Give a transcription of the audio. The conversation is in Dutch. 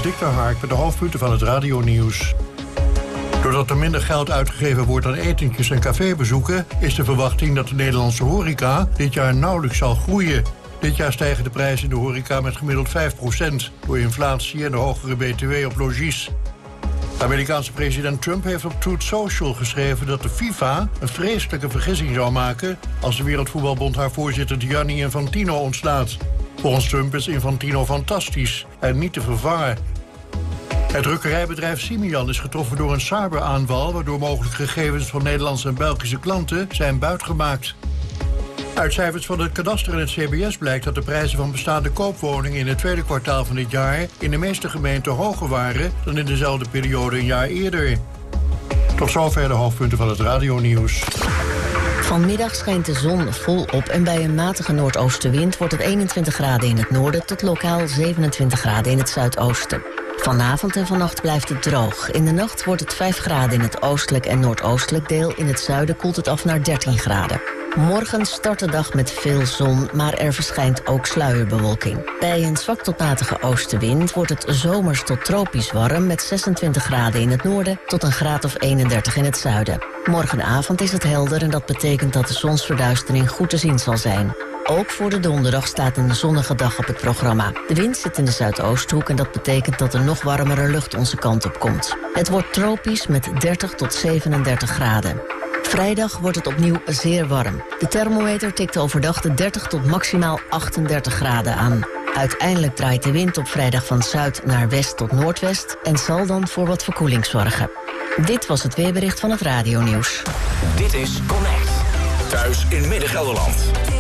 Dick de Hark met de hoofdpunten van het radionieuws. Doordat er minder geld uitgegeven wordt aan etentjes en cafébezoeken, is de verwachting dat de Nederlandse horeca dit jaar nauwelijks zal groeien. Dit jaar stijgen de prijzen in de horeca met gemiddeld 5% door inflatie en de hogere BTW op logies. De Amerikaanse president Trump heeft op Truth Social geschreven dat de FIFA een vreselijke vergissing zou maken als de Wereldvoetbalbond haar voorzitter Gianni Infantino ontslaat. Volgens Trump is Infantino fantastisch en niet te vervangen. Het drukkerijbedrijf Simian is getroffen door een cyberaanval, waardoor mogelijk gegevens van Nederlandse en Belgische klanten zijn buitgemaakt. Uit cijfers van het kadaster en het CBS blijkt dat de prijzen van bestaande koopwoningen in het tweede kwartaal van dit jaar in de meeste gemeenten hoger waren dan in dezelfde periode een jaar eerder. Tot zover de hoofdpunten van het radionieuws. Vanmiddag schijnt de zon volop en bij een matige noordoostenwind wordt het 21 graden in het noorden tot lokaal 27 graden in het zuidoosten. Vanavond en vannacht blijft het droog. In de nacht wordt het 5 graden in het oostelijk en noordoostelijk deel. In het zuiden koelt het af naar 13 graden. Morgen start de dag met veel zon, maar er verschijnt ook sluierbewolking. Bij een zwak tot matige oostenwind wordt het zomers tot tropisch warm met 26 graden in het noorden tot een graad of 31 in het zuiden. Morgenavond is het helder en dat betekent dat de zonsverduistering goed te zien zal zijn. Ook voor de donderdag staat een zonnige dag op het programma. De wind zit in de zuidoosthoek en dat betekent dat er nog warmere lucht onze kant op komt. Het wordt tropisch met 30 tot 37 graden. Vrijdag wordt het opnieuw zeer warm. De thermometer tikt overdag de 30 tot maximaal 38 graden aan. Uiteindelijk draait de wind op vrijdag van zuid naar west tot noordwest en zal dan voor wat verkoeling zorgen. Dit was het weerbericht van het radionieuws. Dit is Connect. Thuis in Midden-Gelderland.